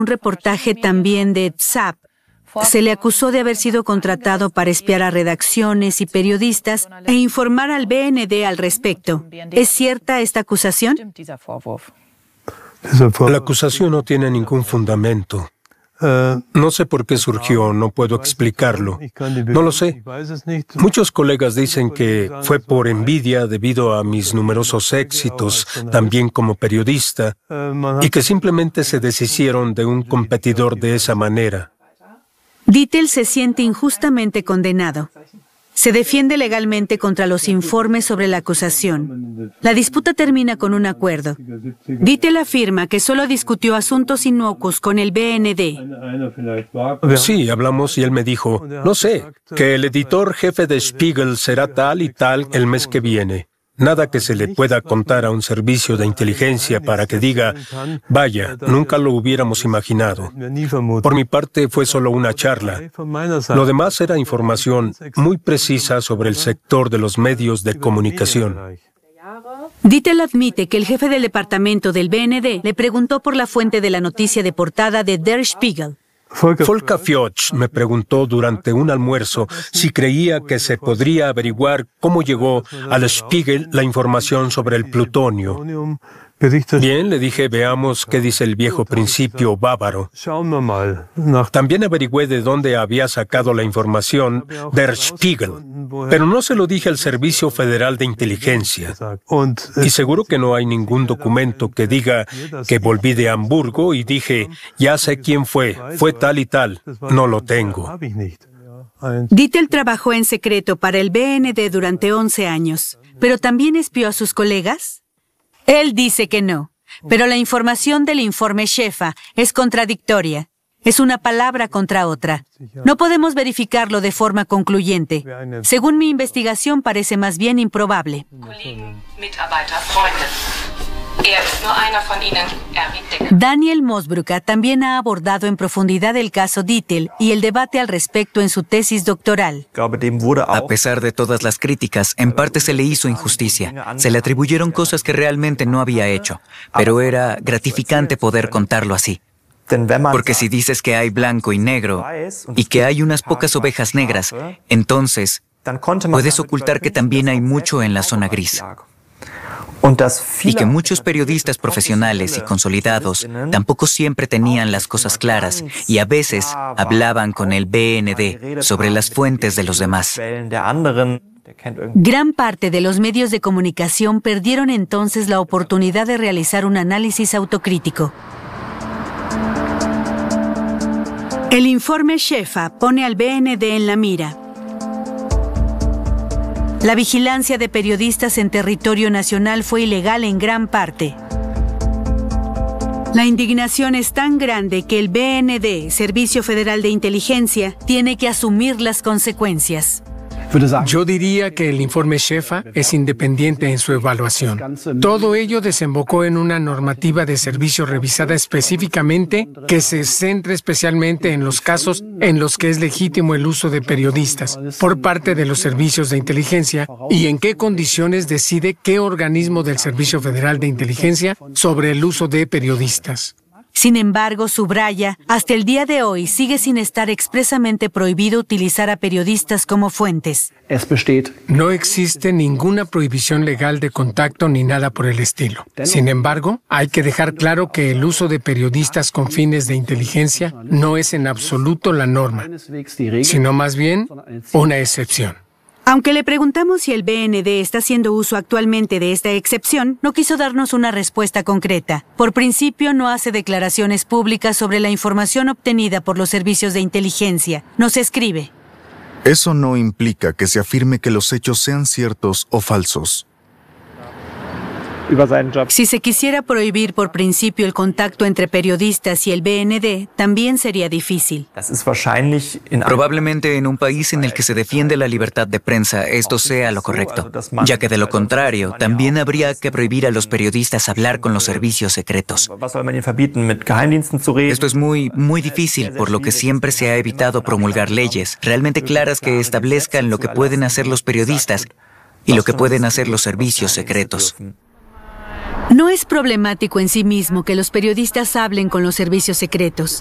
un reportaje también de ZAP. Se le acusó de haber sido contratado para espiar a redacciones y periodistas e informar al BND al respecto. ¿Es cierta esta acusación? La acusación no tiene ningún fundamento. No sé por qué surgió, no puedo explicarlo. No lo sé. Muchos colegas dicen que fue por envidia debido a mis numerosos éxitos, también como periodista, y que simplemente se deshicieron de un competidor de esa manera. Dittel se siente injustamente condenado. Se defiende legalmente contra los informes sobre la acusación. La disputa termina con un acuerdo. Dittel afirma que solo discutió asuntos inocuos con el BND. Sí, hablamos y él me dijo, no sé, que el editor jefe de Spiegel será tal y tal el mes que viene. Nada que se le pueda contar a un servicio de inteligencia para que diga, vaya, nunca lo hubiéramos imaginado. Por mi parte fue solo una charla. Lo demás era información muy precisa sobre el sector de los medios de comunicación. Dittel admite que el jefe del departamento del BND le preguntó por la fuente de la noticia de portada de Der Spiegel. Volker Fioch me preguntó durante un almuerzo si creía que se podría averiguar cómo llegó al Spiegel la información sobre el plutonio. Bien, le dije, veamos qué dice el viejo principio bávaro. También averigüé de dónde había sacado la información Der Spiegel, pero no se lo dije al Servicio Federal de Inteligencia. Y seguro que no hay ningún documento que diga que volví de Hamburgo y dije, ya sé quién fue tal y tal. No lo tengo. Dittel trabajó en secreto para el BND durante 11 años, pero también espió a sus colegas. Él dice que no, pero la información del informe Shefa es contradictoria. Es una palabra contra otra. No podemos verificarlo de forma concluyente. Según mi investigación, parece más bien improbable. Daniel Mosbrucka también ha abordado en profundidad el caso Dittel y el debate al respecto en su tesis doctoral. A pesar de todas las críticas, en parte se le hizo injusticia. Se le atribuyeron cosas que realmente no había hecho, pero era gratificante poder contarlo así. Porque si dices que hay blanco y negro y que hay unas pocas ovejas negras, entonces puedes ocultar que también hay mucho en la zona gris. Y que muchos periodistas profesionales y consolidados tampoco siempre tenían las cosas claras y a veces hablaban con el BND sobre las fuentes de los demás. Gran parte de los medios de comunicación perdieron entonces la oportunidad de realizar un análisis autocrítico. El informe Shefa pone al BND en la mira. La vigilancia de periodistas en territorio nacional fue ilegal en gran parte. La indignación es tan grande que el BND, Servicio Federal de Inteligencia, tiene que asumir las consecuencias. Yo diría que el informe Shefa es independiente en su evaluación. Todo ello desembocó en una normativa de servicio revisada específicamente que se centra especialmente en los casos en los que es legítimo el uso de periodistas por parte de los servicios de inteligencia y en qué condiciones decide qué organismo del Servicio Federal de Inteligencia sobre el uso de periodistas. Sin embargo, subraya, hasta el día de hoy sigue sin estar expresamente prohibido utilizar a periodistas como fuentes. No existe ninguna prohibición legal de contacto ni nada por el estilo. Sin embargo, hay que dejar claro que el uso de periodistas con fines de inteligencia no es en absoluto la norma, sino más bien una excepción. Aunque le preguntamos si el BND está haciendo uso actualmente de esta excepción, no quiso darnos una respuesta concreta. Por principio, no hace declaraciones públicas sobre la información obtenida por los servicios de inteligencia. Nos escribe. Eso no implica que se afirme que los hechos sean ciertos o falsos. Si se quisiera prohibir por principio el contacto entre periodistas y el BND, también sería difícil. Probablemente en un país en el que se defiende la libertad de prensa esto sea lo correcto, ya que de lo contrario, también habría que prohibir a los periodistas hablar con los servicios secretos. Esto es muy difícil, por lo que siempre se ha evitado promulgar leyes realmente claras que establezcan lo que pueden hacer los periodistas y lo que pueden hacer los servicios secretos. No es problemático en sí mismo que los periodistas hablen con los servicios secretos.